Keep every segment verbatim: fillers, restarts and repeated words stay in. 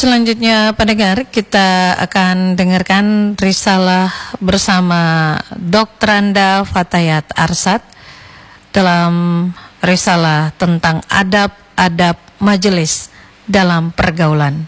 Selanjutnya pendengar, kita akan dengarkan risalah bersama doktor Anda Fatayat Arsad dalam risalah tentang adab-adab majelis dalam pergaulan.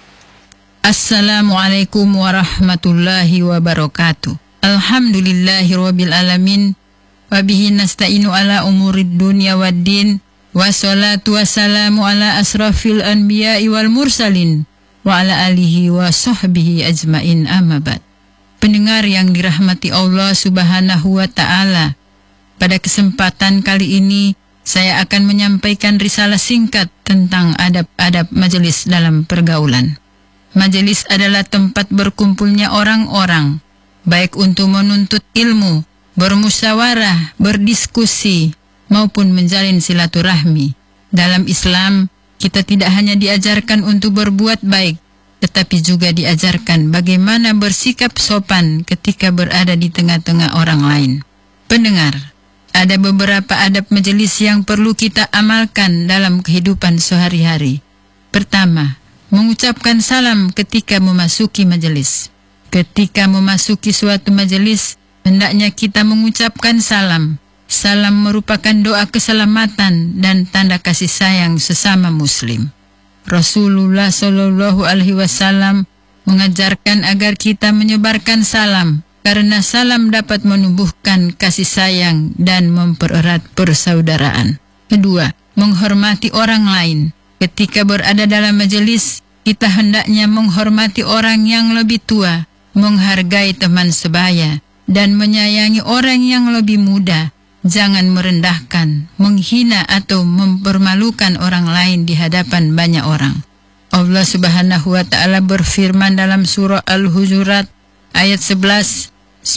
Assalamualaikum warahmatullahi wabarakatuh. Alhamdulillahirabbil alamin wa bihi nasta'inu ala umurid dunya waddin. Wassalatu wassalamu ala asrafil anbiya'i wal mursalin wa ala alihi wa sahbihi ajmain, amma ba'd. Pendengar yang dirahmati Allah Subhanahu wa ta'ala, pada kesempatan kali ini saya akan menyampaikan risalah singkat tentang adab-adab majelis dalam pergaulan. Majelis adalah tempat berkumpulnya orang-orang, baik untuk menuntut ilmu, bermusyawarah, berdiskusi, maupun menjalin silaturahmi. Dalam Islam, kita tidak hanya diajarkan untuk berbuat baik, tetapi juga diajarkan bagaimana bersikap sopan ketika berada di tengah-tengah orang lain. Pendengar, ada beberapa adab majelis yang perlu kita amalkan dalam kehidupan sehari-hari. Pertama, mengucapkan salam ketika memasuki majelis. Ketika memasuki suatu majelis, hendaknya kita mengucapkan salam. Salam merupakan doa keselamatan dan tanda kasih sayang sesama muslim. Rasulullah Shallallahu Alaihi Wasallam mengajarkan agar kita menyebarkan salam, karena salam dapat menumbuhkan kasih sayang dan mempererat persaudaraan. Kedua, menghormati orang lain. Ketika berada dalam majelis, kita hendaknya menghormati orang yang lebih tua, menghargai teman sebaya, dan menyayangi orang yang lebih muda. Jangan merendahkan, menghina atau mempermalukan orang lain di hadapan banyak orang. Allah Subhanahu wa ta'ala berfirman dalam surah Al-Hujurat ayat sebelas.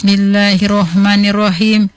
Bismillahirrahmanirrahim.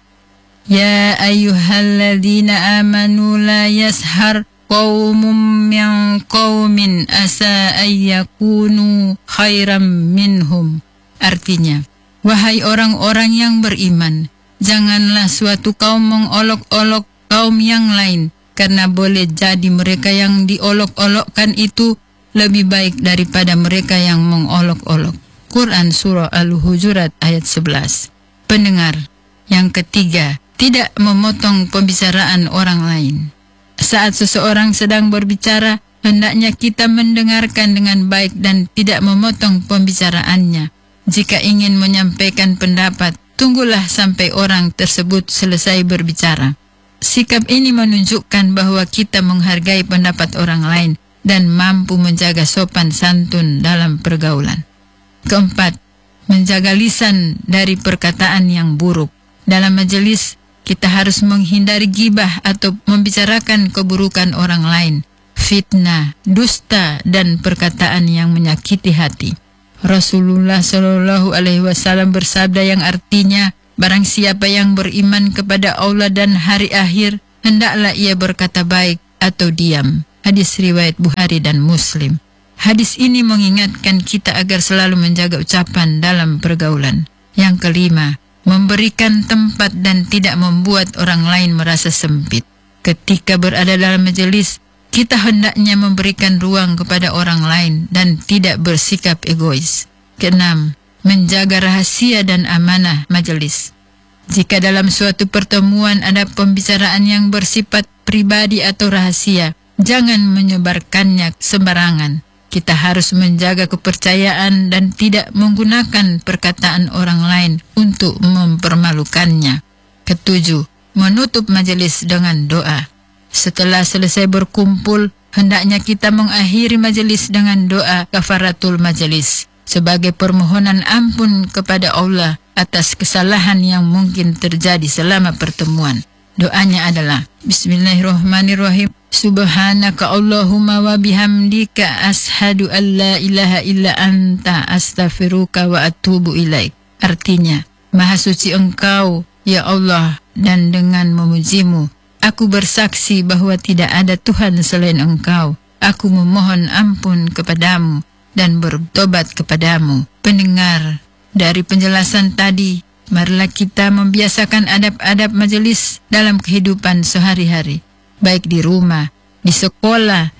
Ya ayyuhalladzina amanu la yashar qawmum min qawmin asa ayyakunu khairam minhum. Artinya, wahai orang-orang yang beriman, janganlah suatu kaum mengolok-olok kaum yang lain, karena boleh jadi mereka yang diolok-olokkan itu lebih baik daripada mereka yang mengolok-olok. Quran Surah Al-Hujurat ayat sebelas. Pendengar, yang ketiga, tidak memotong pembicaraan orang lain. Saat seseorang sedang berbicara, hendaknya kita mendengarkan dengan baik dan tidak memotong pembicaraannya. Jika ingin menyampaikan pendapat, tunggulah sampai orang tersebut selesai berbicara. Sikap ini menunjukkan bahwa kita menghargai pendapat orang lain dan mampu menjaga sopan santun dalam pergaulan. Keempat, menjaga lisan dari perkataan yang buruk. Dalam majelis, kita harus menghindari gibah atau membicarakan keburukan orang lain, fitnah, dusta, dan perkataan yang menyakiti hati. Rasulullah Shallallahu Alaihi Wasallam bersabda yang artinya, barang siapa yang beriman kepada Allah dan hari akhir, hendaklah ia berkata baik atau diam. Hadis riwayat Bukhari dan Muslim. Hadis ini mengingatkan kita agar selalu menjaga ucapan dalam pergaulan. Yang kelima, memberikan tempat dan tidak membuat orang lain merasa sempit. Ketika berada dalam majelis, kita hendaknya memberikan ruang kepada orang lain dan tidak bersikap egois. Keenam, menjaga rahasia dan amanah majelis. Jika dalam suatu pertemuan ada pembicaraan yang bersifat pribadi atau rahasia, jangan menyebarkannya sembarangan. Kita harus menjaga kepercayaan dan tidak menggunakan perkataan orang lain untuk mempermalukannya. Ketujuh, menutup majelis dengan doa. Setelah selesai berkumpul, hendaknya kita mengakhiri majelis dengan doa kafaratul majelis sebagai permohonan ampun kepada Allah atas kesalahan yang mungkin terjadi selama pertemuan. Doanya adalah Bismillahirrahmanirrahim. Subhanaka Allahumma wa bihamdika ashadu an la ilaha illa anta astaghfiruka wa atubu ilaik. Artinya, Maha suci Engkau, ya Allah, dan dengan memujimu, aku bersaksi bahwa tidak ada Tuhan selain Engkau. Aku memohon ampun kepadamu dan bertobat kepadamu. Pendengar, dari penjelasan tadi, marilah kita membiasakan adab-adab majelis dalam kehidupan sehari-hari, baik di rumah, di sekolah,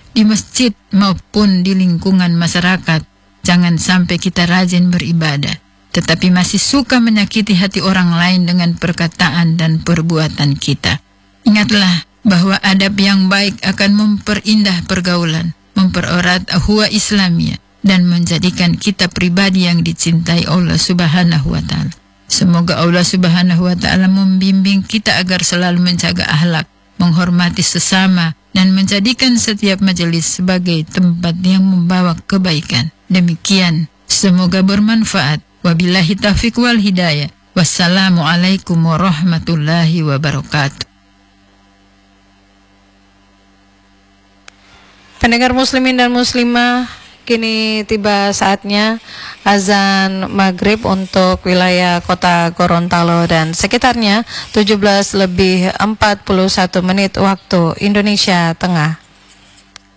di masjid maupun di lingkungan masyarakat. Jangan sampai kita rajin beribadah, tetapi masih suka menyakiti hati orang lain dengan perkataan dan perbuatan kita. Ingatlah bahwa adab yang baik akan memperindah pergaulan, mempererat ukhuwah Islamiyah, dan menjadikan kita pribadi yang dicintai Allah Subhanahu wa Ta'ala. Semoga Allah Subhanahu wa Ta'ala membimbing kita agar selalu menjaga akhlak, menghormati sesama, dan menjadikan setiap majelis sebagai tempat yang membawa kebaikan. Demikian, semoga bermanfaat. Wabillahi taufiq wal hidayah. Wassalamualaikum warahmatullahi wabarakatuh. Pendengar muslimin dan muslimah, kini tiba saatnya azan maghrib untuk wilayah kota Gorontalo dan sekitarnya, tujuh belas lebih empat puluh satu menit waktu Indonesia Tengah.